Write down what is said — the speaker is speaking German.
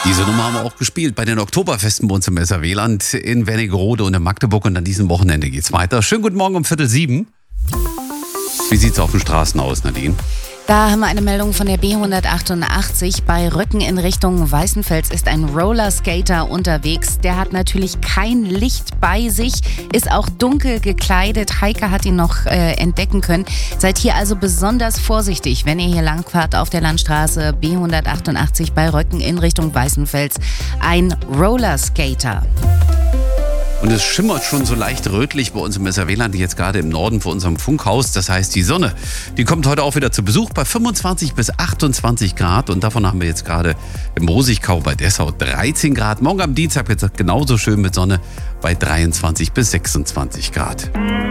Diese Nummer haben wir auch gespielt bei den Oktoberfesten bei uns im SRW-Land in Wernigerode und in Magdeburg. Und an diesem Wochenende geht's weiter. Schönen guten Morgen um 6:45. Wie sieht's auf den Straßen aus, Nadine? Da haben wir eine Meldung von der B188. Bei Röcken in Richtung Weißenfels ist ein Rollerskater unterwegs. Der hat natürlich kein Licht bei sich, ist auch dunkel gekleidet. Heike hat ihn noch entdecken können. Seid hier also besonders vorsichtig, wenn ihr hier langfahrt auf der Landstraße B188 bei Röcken in Richtung Weißenfels. Ein Rollerskater. Und es schimmert schon so leicht rötlich bei uns im SRW-Land, jetzt gerade im Norden vor unserem Funkhaus. Das heißt, die Sonne, die kommt heute auch wieder zu Besuch bei 25 bis 28 Grad. Und davon haben wir jetzt gerade im Rosigkau bei Dessau 13 Grad. Morgen am Dienstag wird es genauso schön mit Sonne bei 23 bis 26 Grad.